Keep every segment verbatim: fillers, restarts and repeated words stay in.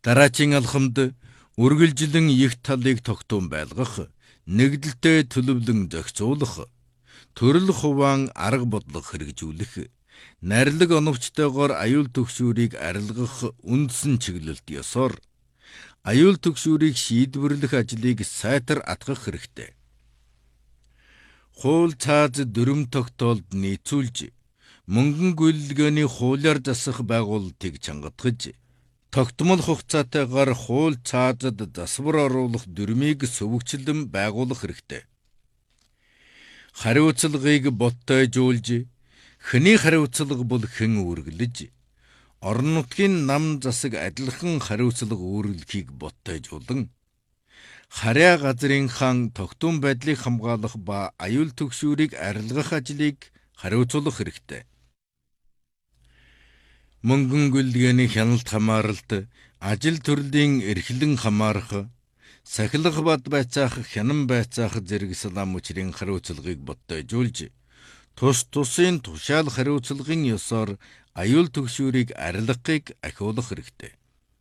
Дараачийн алхамд үргэлжлэн их талыг тогтун байлгах, нэгдэлтэй төлөвлөн зохицуулах, төрөл хуваан арга бодлого хэрэгжүүлэх, нарилаг оновчтойгоор аюул түгшүүрийг арилгах үндсэн чиглэлт ёсоор аюул түгшүүрийг шийдвэрлэх ажлыг сайтар атгах хэрэгтэй. Хууль цааз дүрм тогтоолд нийцүүлж, мөнгөн гүйлгээний хуулиар засах байгуулалтыг чангатгаж, тогтмол хугацаатайгаар хууль цаазад засвар оруулах дүрмийг сөвөгчлөн байгуулах хэрэгтэй. Хариуцлагыг боттойжуулж, хэний хариуцлага бол хэн үргэлж, орон нутгийн нам засаг адилхан хариуцлага үүргэлхийг боттойжуулан, харьяа газрын хан тогтун байдлыг хамгаалах ба аюул түгшүүрийг арилгах ажлыг хариуцуулах хэрэгтэй. Мөнгөн гүйлгээний хяналт хамааралт, ажил төрлийн эрхлэн хамаарах, сахилах бад байцаах, хянан байцаах зэрэг салам учрын хариуцлагыг боттойжуулж, тус тусын тушаал хариуцлагын ёсоор аюул түгшүүрийг арилгахыг ахиулах хэрэгтэй.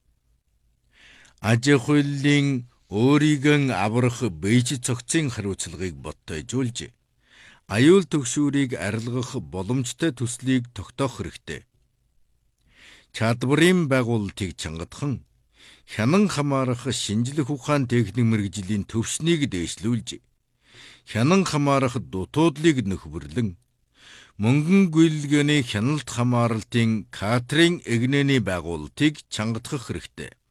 Аж ахуйлын өөрийгөө аврах бийж цогцын хариуцлагыг боттойжуулж, аюул түгшүүрийг арилгах боломжтой төслийг тогтоох хэрэгтэй. Чадварын байгуулалтыг чангатхан, хянан хамаарах шинжлэх ухаан техник мэргэжлийн төвшнийг дээшлүүлж, хянан хамаарах дутуудлыг нөхөрлөн, мөнгөн гүйлгээний хяналт хамааралтын кадрын эгнээний байгуулалтыг чангатгах хэрэгтэй.